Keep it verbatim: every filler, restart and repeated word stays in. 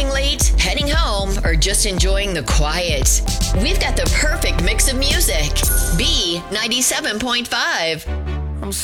working late, heading home, or just enjoying the quiet? We've got the perfect mix of music. B ninety-seven point five.